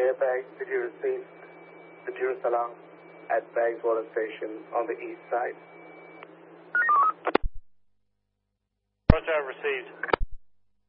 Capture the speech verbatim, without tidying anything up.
Bags, did you receive the Jerusalem at Bags Water Station on the east side? Roger, received.